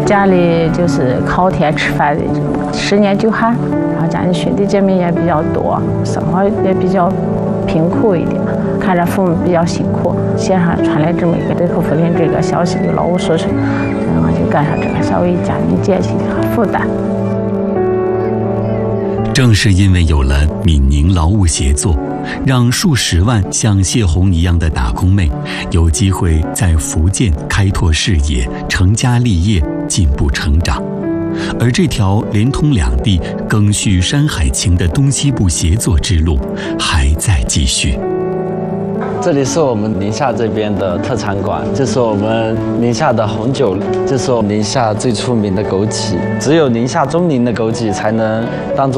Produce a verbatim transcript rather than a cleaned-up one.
家里就是靠天吃饭的，十年九寒，然后家里兄弟姐妹也比较多，生活也比较贫苦一点，看着父母比较辛苦，线上传来这么一个对口福林这个消息，就劳务说是，然后就干上这个，稍微家里减轻负担。 正是因为有了闽宁劳务协作，让数十万像谢红一样的打工妹有机会在福建开拓事业、成家立业、进步成长。而这条连通两地、更续山海情的东西部协作之路还在继续。 这里是我们宁夏这边的特产馆，这是我们宁夏的红酒，这是我们宁夏最出名的枸杞，只有宁夏中宁的枸杞才能当做